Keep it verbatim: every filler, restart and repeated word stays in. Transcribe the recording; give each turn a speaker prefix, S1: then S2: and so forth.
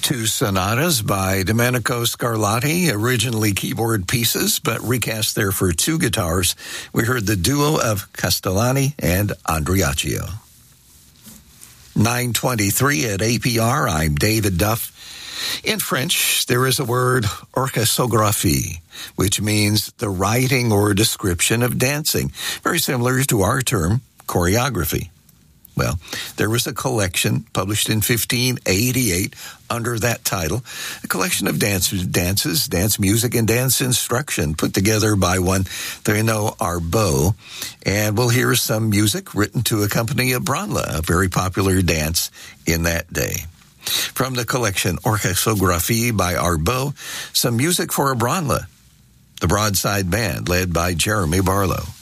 S1: two sonatas by Domenico Scarlatti, originally keyboard pieces, but recast there for two guitars. We heard the duo of Castellani and Andreacchio. nine twenty-three at A P R, I'm David Duff. In French, there is a word, orchestrographie, which means the writing or description of dancing, very similar to our term, choreography. Well, there was a collection published in fifteen eighty-eight under that title, a collection of dance, dances, dance music, and dance instruction put together by one Renaud Arbeau. And we'll hear some music written to accompany a branle, a very popular dance in that day. From the collection Orchestrographie by Arbeau, some music for a branle, the Broadside Band led by Jeremy Barlow.